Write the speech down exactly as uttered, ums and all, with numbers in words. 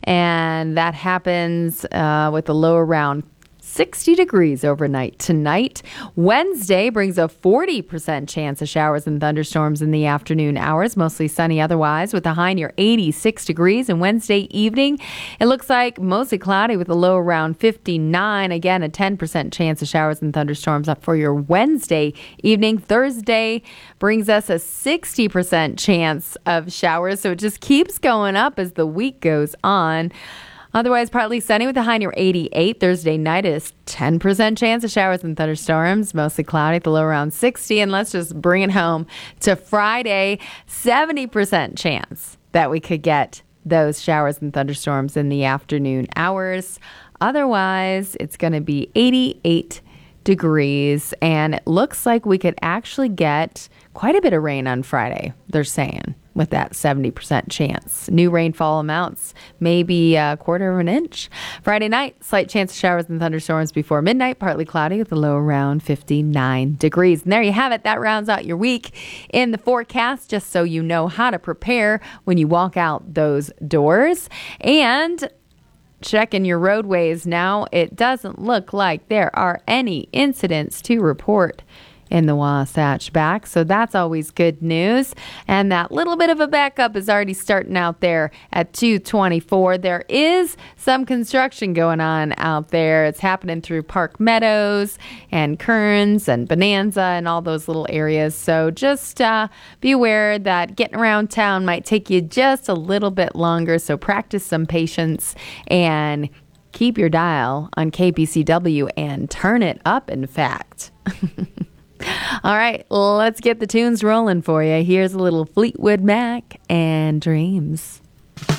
And that happens uh, with a low around sixty degrees overnight tonight. Wednesday brings a forty percent chance of showers and thunderstorms in the afternoon hours, mostly sunny otherwise, with a high near eighty-six degrees. And Wednesday evening, it looks like mostly cloudy with a low around fifty-nine. Again, a ten percent chance of showers and thunderstorms up for your Wednesday evening. Thursday brings us a sixty percent chance of showers, so it just keeps going up as the week goes on. Otherwise, partly sunny with a high near eighty-eight. Thursday night is ten percent chance of showers and thunderstorms, mostly cloudy at the low around sixty. And let's just bring it home to Friday, seventy percent chance that we could get those showers and thunderstorms in the afternoon hours. Otherwise, it's going to be eighty-eight degrees, and it looks like we could actually get quite a bit of rain on Friday, they're saying, with that seventy percent chance. New rainfall amounts, maybe a quarter of an inch. Friday night, slight chance of showers and thunderstorms before midnight, partly cloudy with a low around fifty-nine degrees. And there you have it. That rounds out your week in the forecast, just so you know how to prepare when you walk out those doors. And checking your roadways now, it doesn't look like there are any incidents to report in the Wasatch Back, so that's always good news. And that little bit of a backup is already starting out there at two twenty-four. There is some construction going on out there. It's happening through Park Meadows and Kearns and Bonanza and all those little areas. So just uh, be aware that getting around town might take you just a little bit longer. So practice some patience and keep your dial on K P C W and turn it up, in fact. All right, let's get the tunes rolling for you. Here's a little Fleetwood Mac and Dreams.